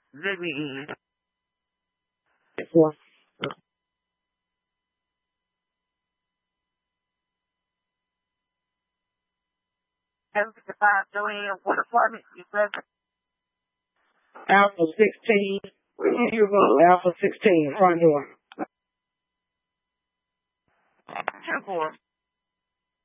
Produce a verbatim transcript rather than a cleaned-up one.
Vivian. Four. Seven fifty-five, Joanne, what apartment you live in? Alpha sixteen. Here we go. Alpha sixteen. Front door. Ten four.